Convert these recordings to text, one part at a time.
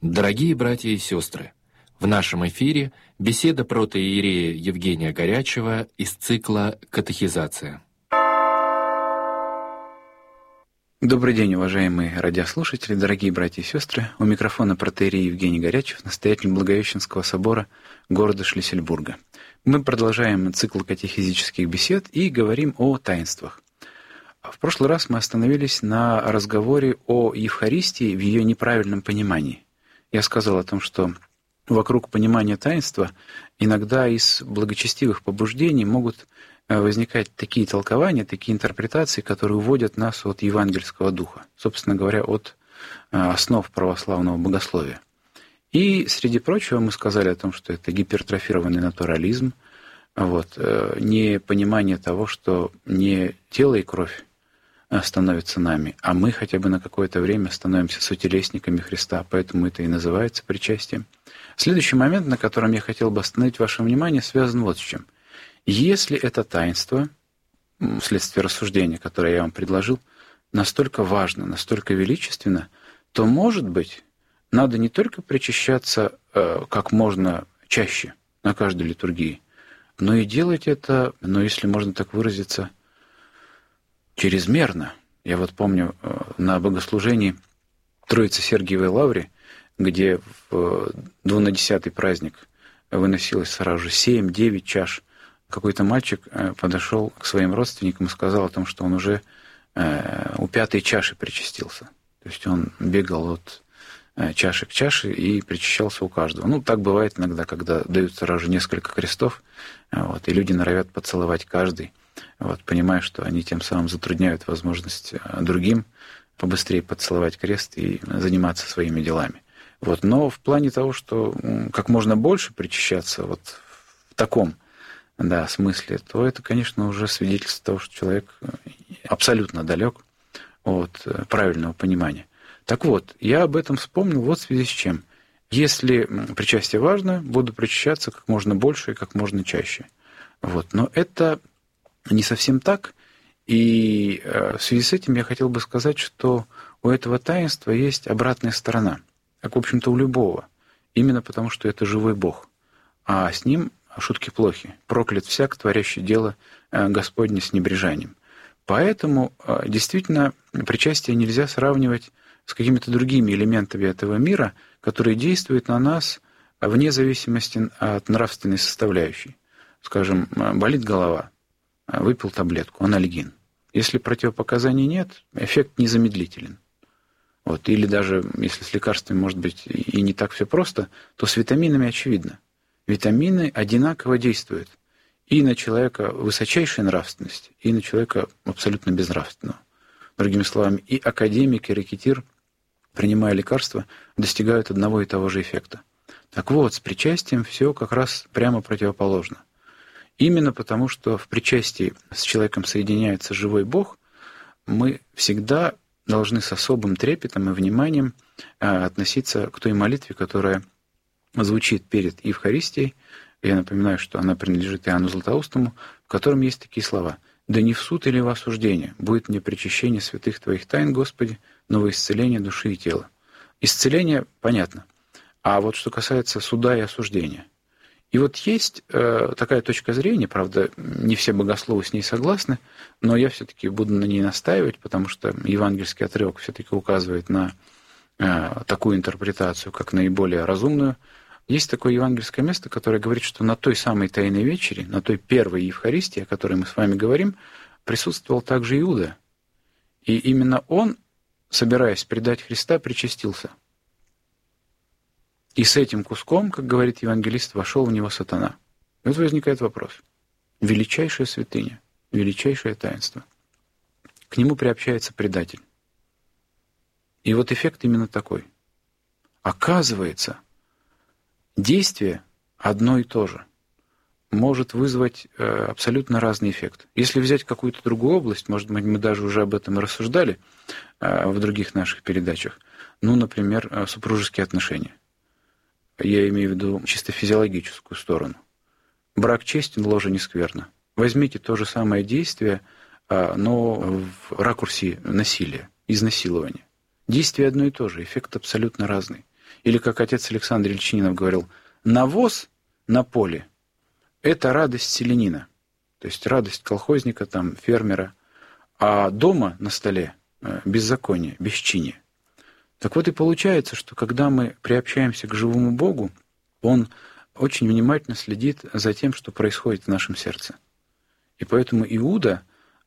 Дорогие братья и сестры, в нашем эфире беседа протоиерея Евгения Горячева из цикла «Катехизация». Добрый день, уважаемые радиослушатели, дорогие братья и сестры. У микрофона протоиерей Евгений Горячев, настоятель Благовещенского собора города Шлиссельбурга. Мы продолжаем цикл катехизических бесед и говорим о таинствах. В прошлый раз мы остановились на разговоре о Евхаристии в ее неправильном понимании. Я сказал о том, что вокруг понимания таинства иногда из благочестивых побуждений могут возникать такие толкования, такие интерпретации, которые уводят нас от евангельского духа, собственно говоря, от основ православного богословия. И, среди прочего, мы сказали о том, что это гипертрофированный натурализм, непонимание того, что не тело и кровь становятся нами, а мы хотя бы на какое-то время становимся сотелесниками Христа, поэтому это и называется причастием. Следующий момент, на котором я хотел бы остановить ваше внимание, связан вот с чем. Если это таинство, вследствие рассуждения, которое я вам предложил, настолько важно, настолько величественно, то, может быть, надо не только причащаться как можно чаще на каждой литургии, но и делать это, если можно так выразиться, чрезмерно. Я помню на богослужении Троицы Сергиевой Лавре, где в 12-й праздник выносилось сразу же 7-9 чаш. Какой-то мальчик подошел к своим родственникам и сказал о том, что он уже у 5-й чаши причастился. То есть он бегал от чаши к чаше и причащался у каждого. Так бывает иногда, когда дают сразу же несколько крестов, и люди норовят поцеловать каждый, понимая, что они тем самым затрудняют возможность другим побыстрее поцеловать крест и заниматься своими делами. Но в плане того, что как можно больше причащаться в таком смысле, то это, конечно, уже свидетельство того, что человек абсолютно далек от правильного понимания. Так вот, я об этом вспомнил в связи с чем. Если причастие важно, буду причащаться как можно больше и как можно чаще. Но это не совсем так, и в связи с этим я хотел бы сказать, что у этого таинства есть обратная сторона, как, в общем-то, у любого, именно потому, что это живой Бог, а с ним шутки плохи, проклят всяк, творящий дело Господне с небрежанием. Поэтому действительно причастие нельзя сравнивать с какими-то другими элементами этого мира, которые действуют на нас вне зависимости от нравственной составляющей. Скажем, болит голова, выпил таблетку, анальгин. Если противопоказаний нет, эффект незамедлителен. Или даже если с лекарствами, может быть, и не так все просто, то с витаминами очевидно. Витамины одинаково действуют и на человека высочайшей нравственности, и на человека абсолютно безнравственного. Другими словами, и академик, и рекетир, принимая лекарства, достигают одного и того же эффекта. Так вот, с причастием все как раз прямо противоположно. Именно потому, что в причастии с человеком соединяется живой Бог, мы всегда должны с особым трепетом и вниманием относиться к той молитве, которая звучит перед Евхаристией. Я напоминаю, что она принадлежит Иоанну Златоустому, в котором есть такие слова: «Да не в суд или в осуждение будет мне причащение святых Твоих тайн, Господи, но во исцеление души и тела». Исцеление понятно. А что касается суда и осуждения. И есть такая точка зрения, правда, не все богословы с ней согласны, но я все-таки буду на ней настаивать, потому что евангельский отрывок все-таки указывает на такую интерпретацию, как наиболее разумную. Есть такое евангельское место, которое говорит, что на той самой Тайной вечере, на той первой Евхаристии, о которой мы с вами говорим, присутствовал также Иуда. И именно он, собираясь предать Христа, причастился. И с этим куском, как говорит евангелист, вошел в него сатана. И возникает вопрос. Величайшая святыня, величайшее таинство. К нему приобщается предатель. И эффект именно такой. Оказывается, действие одно и то же может вызвать абсолютно разный эффект. Если взять какую-то другую область, может быть, мы даже уже об этом и рассуждали в других наших передачах, например, супружеские отношения. Я имею в виду чисто физиологическую сторону. Брак честен, ложа не скверна. Возьмите то же самое действие, но в ракурсе насилия, изнасилования. Действие одно и то же, эффект абсолютно разный. Или, как отец Александр Ильчининов говорил, навоз на поле – это радость селянина, то есть радость колхозника, там, фермера, а дома на столе беззаконие, бесчиние. Так вот и получается, что когда мы приобщаемся к живому Богу, Он очень внимательно следит за тем, что происходит в нашем сердце. И поэтому Иуда,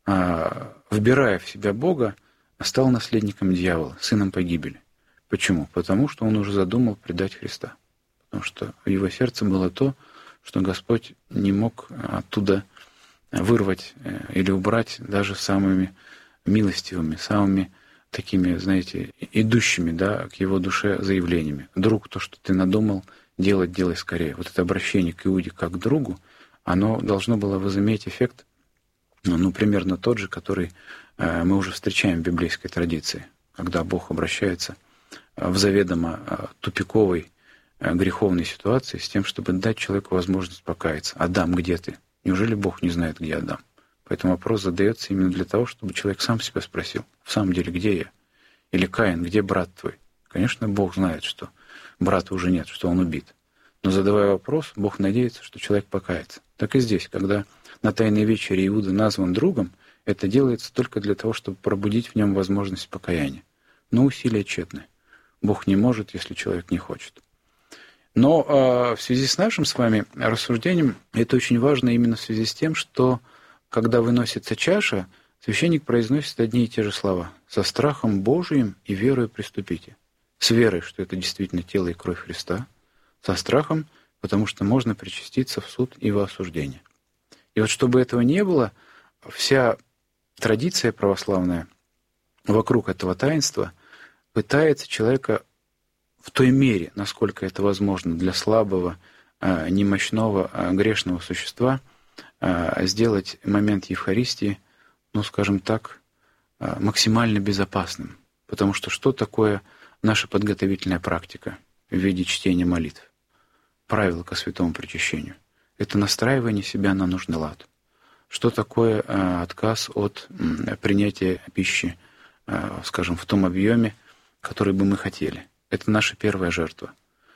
вбирая в себя Бога, стал наследником дьявола, сыном погибели. Почему? Потому что он уже задумал предать Христа. Потому что в его сердце было то, что Господь не мог оттуда вырвать или убрать даже самыми милостивыми, самыми такими, знаете, идущими, да, к его душе заявлениями. «Друг, то, что ты надумал делать, делай скорее». Вот это обращение к Иуде как к другу, оно должно было возыметь эффект, примерно тот же, который мы уже встречаем в библейской традиции, когда Бог обращается в заведомо тупиковой, греховной ситуации с тем, чтобы дать человеку возможность покаяться. «Адам, где ты?» Неужели Бог не знает, где Адам? Поэтому вопрос задается именно для того, чтобы человек сам себя спросил, в самом деле, где я? Или Каин, где брат твой? Конечно, Бог знает, что брата уже нет, что он убит. Но задавая вопрос, Бог надеется, что человек покается. Так и здесь, когда на Тайной вечере Иуда назван другом, это делается только для того, чтобы пробудить в нем возможность покаяния. Но усилия тщетны. Бог не может, если человек не хочет. Но в связи с нашим с вами рассуждением, это очень важно именно в связи с тем, что когда выносится чаша, священник произносит одни и те же слова. «Со страхом Божиим и верою приступите». С верой, что это действительно тело и кровь Христа. Со страхом, потому что можно причаститься в суд и во осуждение. И вот чтобы этого не было, вся традиция православная вокруг этого таинства пытается человека в той мере, насколько это возможно для слабого, немощного, грешного существа, сделать момент Евхаристии, скажем так, максимально безопасным. Потому что что такое наша подготовительная практика в виде чтения молитв? Правила ко святому причащению. Это настраивание себя на нужный лад. Что такое отказ от принятия пищи, скажем, в том объеме, который бы мы хотели? Это наша первая жертва.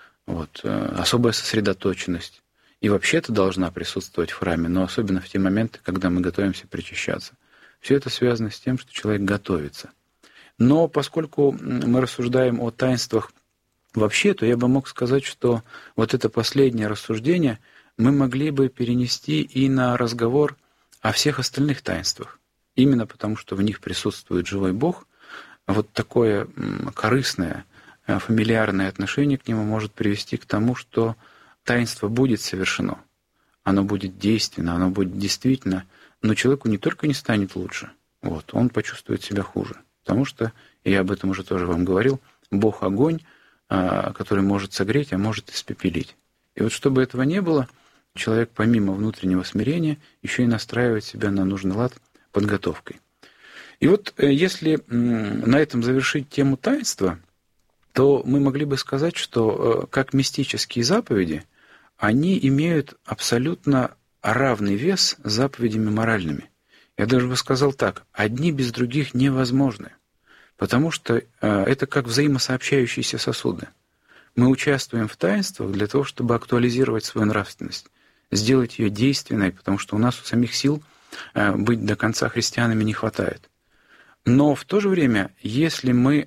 Особая сосредоточенность. И вообще-то должна присутствовать в храме, но особенно в те моменты, когда мы готовимся причащаться. Все это связано с тем, что человек готовится. Но поскольку мы рассуждаем о таинствах вообще, то я бы мог сказать, что вот это последнее рассуждение мы могли бы перенести и на разговор о всех остальных таинствах. Именно потому, что в них присутствует живой Бог, вот такое корыстное, фамильярное отношение к нему может привести к тому, что таинство будет совершено, оно будет действенно, оно будет действительно, но человеку не только не станет лучше, он почувствует себя хуже. Потому что, я об этом уже тоже вам говорил, Бог — огонь, который может согреть, а может испепелить. И вот чтобы этого не было, человек помимо внутреннего смирения еще и настраивает себя на нужный лад подготовкой. И вот если на этом завершить тему таинства, то мы могли бы сказать, что как мистические заповеди, они имеют абсолютно равный вес с заповедями моральными. Я даже бы сказал так, одни без других невозможны, потому что это как взаимосообщающиеся сосуды. Мы участвуем в таинствах для того, чтобы актуализировать свою нравственность, сделать ее действенной, потому что у нас у самих сил быть до конца христианами не хватает. Но в то же время, если мы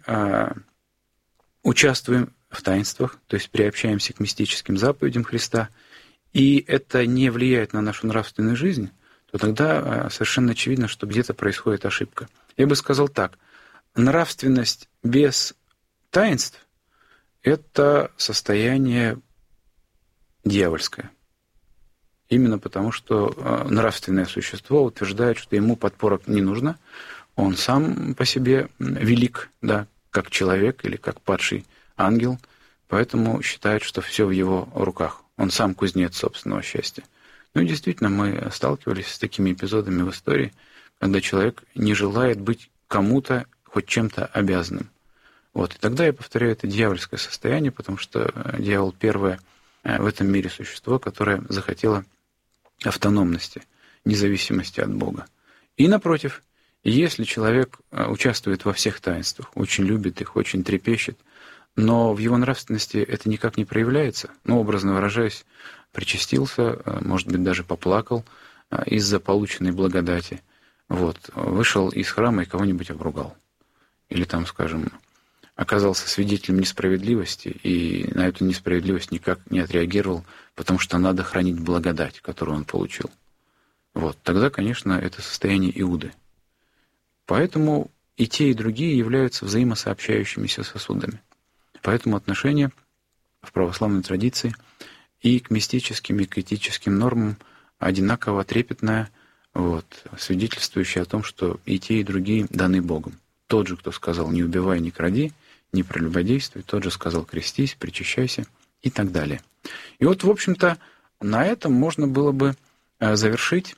участвуем в таинствах, то есть приобщаемся к мистическим заповедям Христа, и это не влияет на нашу нравственную жизнь, то тогда совершенно очевидно, что где-то происходит ошибка. Я бы сказал так, нравственность без таинств — это состояние дьявольское. Именно потому, что нравственное существо утверждает, что ему подпорок не нужно, он сам по себе велик, да, как человек или как падший ангел, поэтому считает, что все в его руках. Он сам кузнец собственного счастья. И действительно, мы сталкивались с такими эпизодами в истории, когда человек не желает быть кому-то хоть чем-то обязанным. И тогда, я повторяю, это дьявольское состояние, потому что дьявол — первое в этом мире существо, которое захотело автономности, независимости от Бога. И напротив, если человек участвует во всех таинствах, очень любит их, очень трепещет, но в его нравственности это никак не проявляется. Ну, образно выражаясь, причастился, может быть, даже поплакал из-за полученной благодати. Вот. Вышел из храма и кого-нибудь обругал. Или там, скажем, оказался свидетелем несправедливости и на эту несправедливость никак не отреагировал, потому что надо хранить благодать, которую он получил. Вот. Тогда, конечно, это состояние Иуды. Поэтому и те, и другие являются взаимосообщающимися сосудами. Поэтому отношение в православной традиции и к мистическим, и к этическим нормам одинаково трепетное, вот, свидетельствующее о том, что и те, и другие даны Богом. Тот же, кто сказал «не убивай, не кради», «не прелюбодействуй», тот же сказал «крестись», «причащайся» и так далее. И вот, в общем-то, на этом можно было бы завершить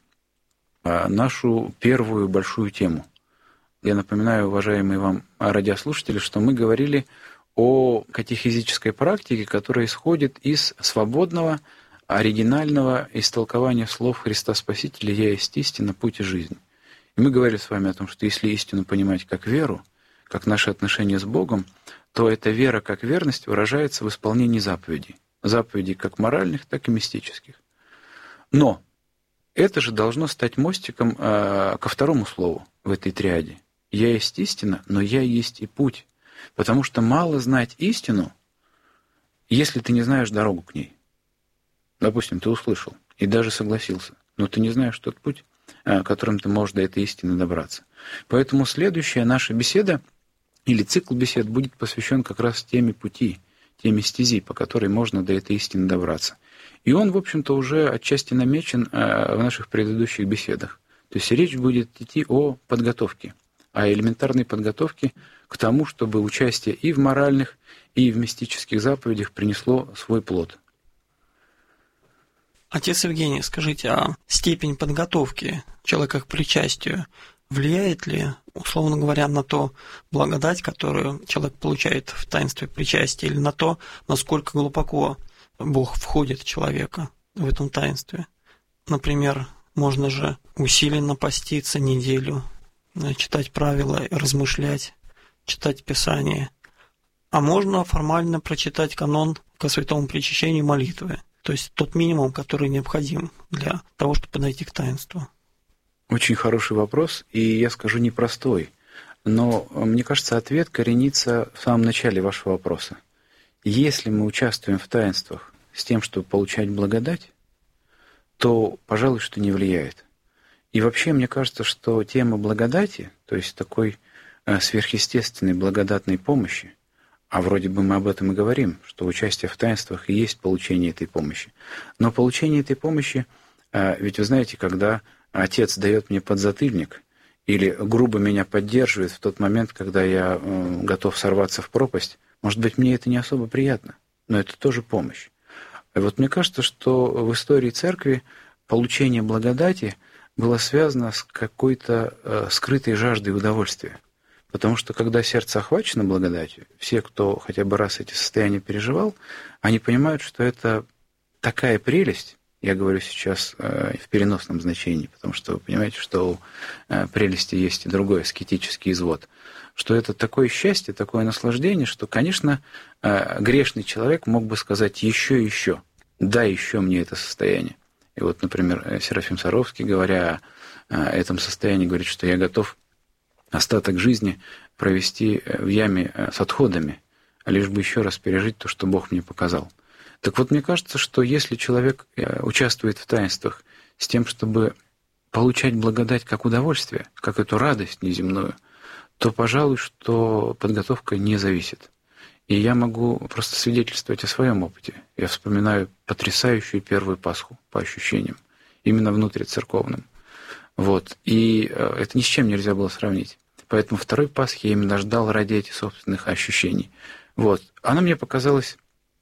нашу первую большую тему. Я напоминаю, уважаемые вам радиослушатели, что мы говорили о катехизической практике, которая исходит из свободного, оригинального истолкования слов Христа Спасителя «Я есть истина, путь и жизнь». И мы говорили с вами о том, что если истину понимать как веру, как наше отношение с Богом, то эта вера как верность выражается в исполнении заповедей. Заповедей как моральных, так и мистических. Но это же должно стать мостиком ко второму слову в этой триаде. «Я есть истина, но я есть и путь». Потому что мало знать истину, если ты не знаешь дорогу к ней. Допустим, ты услышал и даже согласился, но ты не знаешь тот путь, которым ты можешь до этой истины добраться. Поэтому следующая наша беседа или цикл бесед будет посвящен как раз теме пути, теме стези, по которой можно до этой истины добраться. И он, в общем-то, уже отчасти намечен в наших предыдущих беседах. То есть речь будет идти о подготовке, о элементарной подготовке к тому, чтобы участие и в моральных, и в мистических заповедях принесло свой плод. Отец Евгений, скажите, а степень подготовки человека к причастию влияет ли, условно говоря, на то благодать, которую человек получает в таинстве причастия, или на то, насколько глубоко Бог входит в человека в этом таинстве? Например, можно же усиленно поститься неделю, читать правила, размышлять, читать Писание. А можно формально прочитать канон ко святому причащению молитвы. То есть тот минимум, который необходим для того, чтобы подойти к таинству. Очень хороший вопрос, и я скажу непростой. Но мне кажется, ответ коренится в самом начале вашего вопроса. Если мы участвуем в таинствах с тем, чтобы получать благодать, то, пожалуй, что не влияет. И вообще, мне кажется, что тема благодати, то есть такой сверхъестественной благодатной помощи, а вроде бы мы об этом и говорим, что участие в таинствах и есть получение этой помощи. Но получение этой помощи, ведь вы знаете, когда отец дает мне подзатыльник или грубо меня поддерживает в тот момент, когда я готов сорваться в пропасть, может быть, мне это не особо приятно, но это тоже помощь. И вот мне кажется, что в истории церкви получение благодати было связано с какой-то скрытой жаждой удовольствия. Потому что когда сердце охвачено благодатью, все, кто хотя бы раз эти состояния переживал, они понимают, что это такая прелесть, я говорю сейчас в переносном значении, потому что вы понимаете, что у прелести есть и другой аскетический извод, что это такое счастье, такое наслаждение, что, конечно, грешный человек мог бы сказать еще, дай еще мне это состояние. И вот, например, Серафим Саровский, говоря о этом состоянии, говорит, что я готов остаток жизни провести в яме с отходами, лишь бы еще раз пережить то, что Бог мне показал. Так вот, мне кажется, что если человек участвует в таинствах с тем, чтобы получать благодать как удовольствие, как эту радость неземную, то, пожалуй, что подготовка не зависит. И я могу просто свидетельствовать о своем опыте. Я вспоминаю потрясающую первую Пасху по ощущениям, именно внутрицерковным. Вот. И это ни с чем нельзя было сравнить. Поэтому второй Пасхи я именно ждал ради этих собственных ощущений. Вот. Она мне показалась,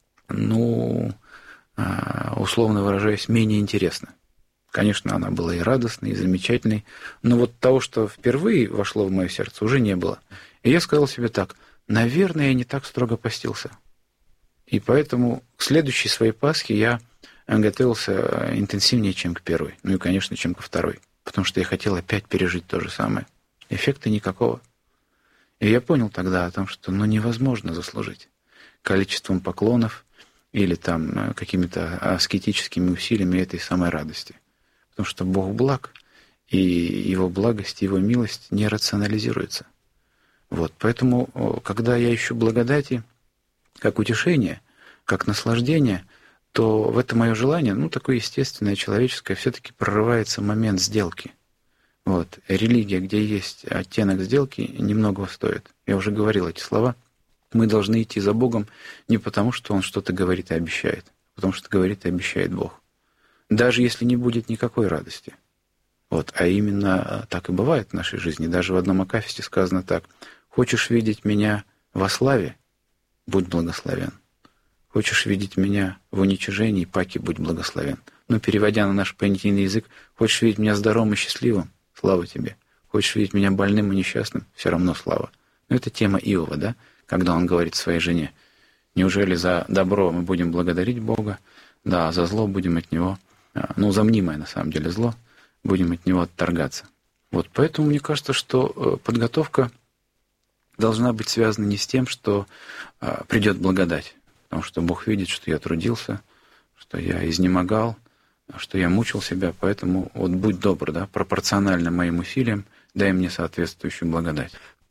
условно выражаясь, менее интересна. Конечно, она была и радостной, и замечательной, но вот того, что впервые вошло в мое сердце, уже не было. И я сказал себе так: наверное, я не так строго постился. И поэтому к следующей своей Пасхе я готовился интенсивнее, чем к первой. Ну и, конечно, чем ко второй. Потому что я хотел опять пережить то же самое. Эффекта никакого. И я понял тогда о том, что невозможно заслужить. количеством поклонов или там какими-то аскетическими усилиями этой самой радости. Потому что Бог благ, и Его благость, Его милость не рационализируется. Вот. Поэтому, когда я ищу благодати как утешение, как наслаждение, то в это мое желание, такое естественное, человеческое, все-таки прорывается момент сделки. Вот. Религия, где есть оттенок сделки, немного стоит. Я уже говорил эти слова. Мы должны идти за Богом не потому, что Он что-то говорит и обещает, а потому что говорит и обещает Бог. Даже если не будет никакой радости. Вот. А именно так и бывает в нашей жизни. Даже в одном акафисте сказано так: «Хочешь видеть меня во славе? Будь благословен. Хочешь видеть меня в уничижении? Паки, будь благословен». Переводя на наш понятийный язык: хочешь видеть меня здоровым и счастливым? Слава тебе. Хочешь видеть меня больным и несчастным? Все равно слава. Это тема Иова, да? Когда он говорит своей жене: неужели за добро мы будем благодарить Бога, да, а за зло будем от Него, за мнимое на самом деле зло, будем от Него отторгаться. Вот, поэтому мне кажется, что подготовка должна быть связана не с тем, что придет благодать, потому что Бог видит, что я трудился, что я изнемогал, что я мучил себя, поэтому будь добр, да, пропорционально моим усилиям, дай мне соответствующую благодать.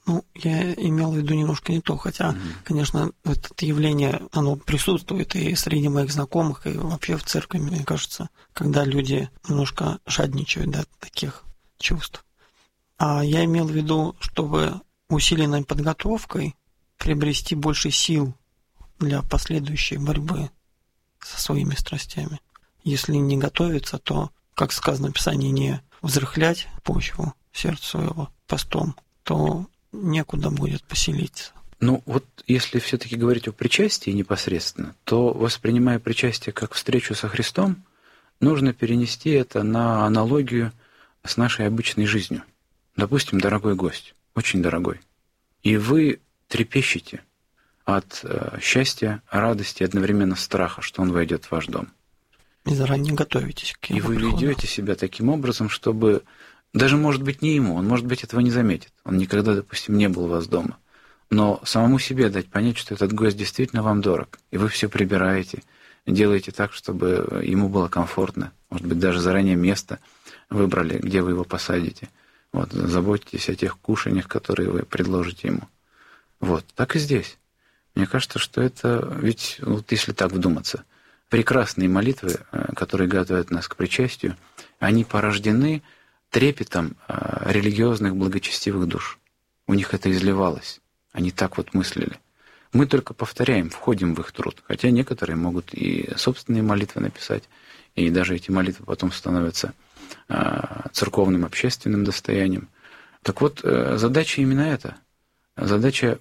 Я имел в виду немножко не то, хотя, конечно, это явление, оно присутствует и среди моих знакомых, и вообще в церкви, мне кажется, когда люди немножко жадничают до таких чувств. А я имел в виду, чтобы усиленной подготовкой приобрести больше сил для последующей борьбы со своими страстями. Если не готовиться, то, как сказано в Писании, не взрыхлять почву сердца своего постом, то некуда будет поселиться. Если все-таки говорить о причастии непосредственно, то, воспринимая причастие как встречу со Христом, нужно перенести это на аналогию с нашей обычной жизнью. Допустим, дорогой гость, очень дорогой, и вы трепещете от счастья, радости, одновременно страха, что он войдет в ваш дом. И заранее готовитесь к его И вы приходу. ведете себя таким образом, чтобы даже, может быть, не ему, он, может быть, этого не заметит. Он никогда, допустим, не был у вас дома. Но самому себе дать понять, что этот гость действительно вам дорог, и вы все прибираете, делаете так, чтобы ему было комфортно. Может быть, даже заранее место выбрали, где вы его посадите. Заботитесь о тех кушаниях, которые вы предложите ему. Так и здесь. Мне кажется, что это, ведь, если так вдуматься, прекрасные молитвы, которые готовят нас к причастию, они порождены трепетом религиозных благочестивых душ. У них это изливалось. Они так мыслили. Мы только повторяем, входим в их труд. Хотя некоторые могут и собственные молитвы написать, и даже эти молитвы потом становятся церковным общественным достоянием. Так задача именно эта. Задача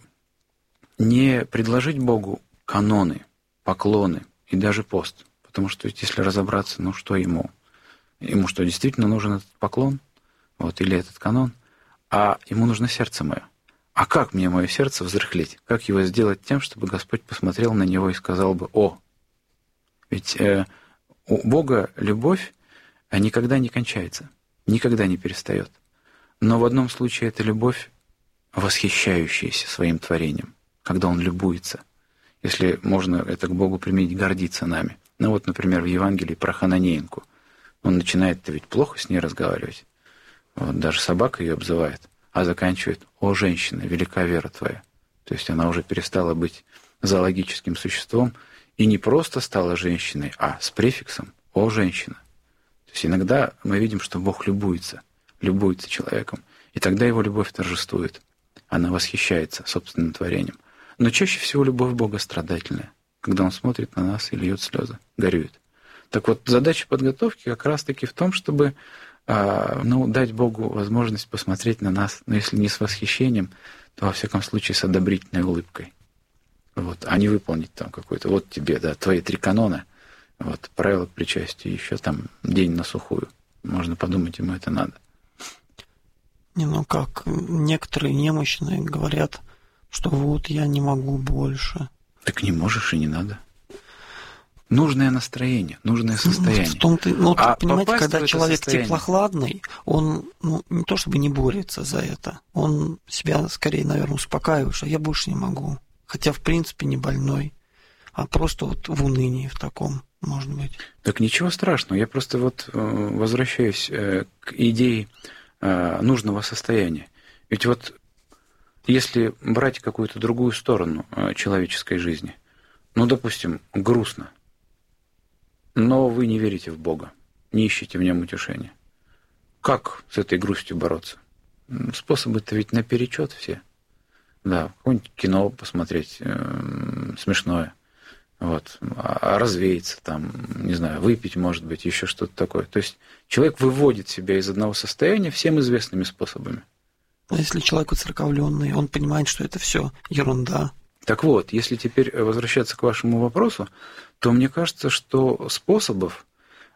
не предложить Богу каноны, поклоны и даже пост. Потому что если разобраться, что ему? Ему что, действительно нужен этот поклон? Или этот канон? А ему нужно сердце мое. А как мне мое сердце взрыхлить? Как его сделать тем, чтобы Господь посмотрел на него и сказал бы: «О!» Ведь у Бога любовь никогда не кончается, никогда не перестает. Но в одном случае это любовь, восхищающаяся своим творением, когда Он любуется. Если можно это к Богу применить, гордиться нами. Например, в Евангелии про Хананеенку. Он начинает-то ведь плохо с ней разговаривать. Даже собака ее обзывает. А заканчивает: «О, женщина, велика вера твоя». То есть она уже перестала быть зоологическим существом и не просто стала женщиной, а с префиксом «О, женщина». То есть иногда мы видим, что Бог любуется человеком, и тогда его любовь торжествует. Она восхищается собственным творением. Но чаще всего любовь Бога страдательная, когда Он смотрит на нас и льет слезы, горюет. Так задача подготовки как раз-таки в том, чтобы дать Богу возможность посмотреть на нас, но если не с восхищением, то, во всяком случае, с одобрительной улыбкой. А не выполнить там какой-то: тебе, твои 3 канона, правила к причастию, еще там день на сухую. Можно подумать, ему это надо. Как некоторые немощные говорят, что я не могу больше. Так не можешь и не надо. Нужное настроение, нужное состояние. В том-то, понимаете, когда человек теплохладный, он не то чтобы не борется за это, он себя скорее, наверное, успокаивает, что я больше не могу. хотя в принципе не больной, а просто вот в унынии в таком, может быть. Так ничего страшного, я просто вот возвращаюсь к идее нужного состояния. Ведь вот если брать какую-то другую сторону человеческой жизни, ну, допустим, грустно, но вы не верите в Бога, не ищете в нем утешения. Как с этой грустью бороться? Способы-то ведь наперечет все. Да, какое-нибудь кино посмотреть смешное, вот, развеяться там, не знаю, выпить, может быть, еще что-то такое. То есть человек выводит себя из одного состояния всем известными способами. А если человек уцерковленный, он понимает, что это все ерунда. Так вот, если теперь возвращаться к вашему вопросу, то мне кажется, что способов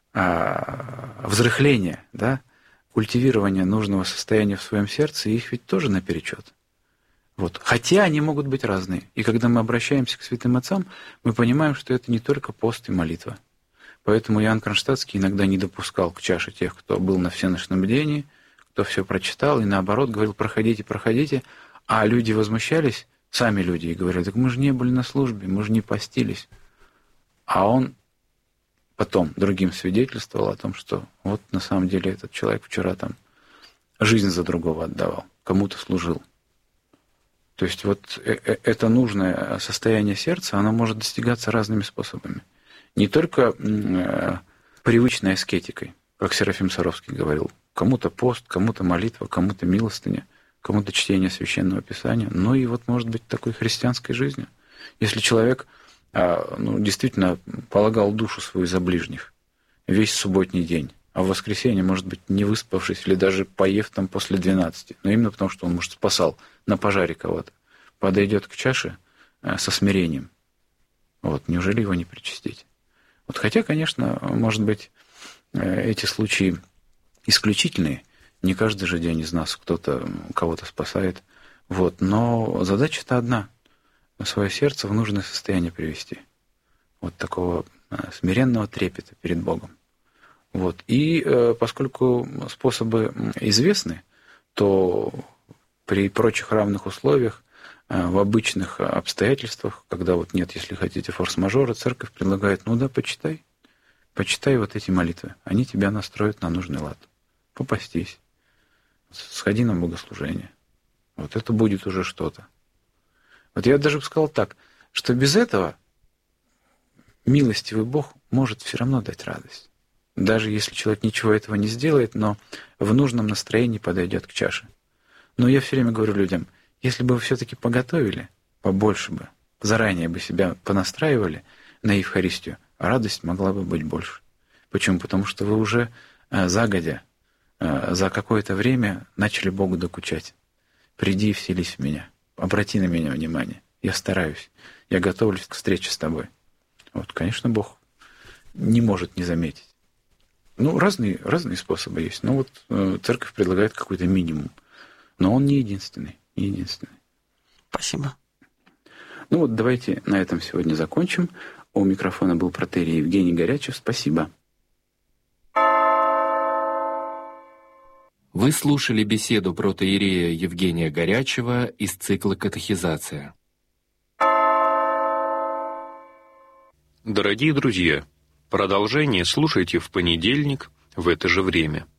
взрыхления, да, культивирования нужного состояния в своем сердце, их ведь тоже наперечет. Вот. Хотя они могут быть разные. И когда мы обращаемся к святым отцам, мы понимаем, что это не только пост и молитва. Поэтому Иоанн Кронштадтский иногда не допускал к чаше тех, кто был на всеночном бдении, кто все прочитал, и наоборот говорил: проходите, проходите. А люди возмущались, сами люди, и говорили: так мы же не были на службе, мы же не постились. А он потом другим свидетельствовал о том, что вот на самом деле этот человек вчера там жизнь за другого отдавал, кому-то служил. То есть вот это нужное состояние сердца, оно может достигаться разными способами. Не только привычной аскетикой, как Серафим Саровский говорил. Кому-то пост, кому-то молитва, кому-то милостыня, кому-то чтение Священного Писания, но и вот может быть такой христианской жизнью. Если человек действительно полагал душу свою за ближних весь субботний день, а в воскресенье, может быть, не выспавшись или даже поев там после 12, но именно потому, что он, может, спасал на пожаре кого-то, подойдет к чаше со смирением. Вот, неужели его не причастить? Вот, хотя, конечно, может быть, эти случаи исключительные, не каждый же день из нас кто-то кого-то спасает, вот, но задача-то одна — свое сердце в нужное состояние привести. Вот такого смиренного трепета перед Богом. Вот. И поскольку способы известны, то при прочих равных условиях, в обычных обстоятельствах, когда вот нет, если хотите, форс-мажора, церковь предлагает: ну да, почитай вот эти молитвы, они тебя настроят на нужный лад. Попастись, сходи на богослужение. Вот это будет уже что-то. Вот я даже бы сказал так, что без этого милостивый Бог может все равно дать радость. Даже если человек ничего этого не сделает, но в нужном настроении подойдет к чаше. Но я все время говорю людям: если бы вы все-таки поготовили, побольше бы, заранее бы себя понастраивали на Евхаристию, радость могла бы быть больше. Почему? Потому что вы уже загодя, за какое-то время начали Богу докучать. Приди и вселись в меня, обрати на меня внимание. Я стараюсь, я готовлюсь к встрече с тобой. Вот, конечно, Бог не может не заметить. Ну, разные способы есть. Но вот церковь предлагает какой-то минимум. Но он не единственный. Спасибо. Ну вот давайте на этом сегодня закончим. У микрофона был протоиерей Евгений Горячев. Спасибо. Вы слушали беседу протоиерея Евгения Горячева из цикла «Катехизация». Дорогие друзья, продолжение слушайте в понедельник в это же время.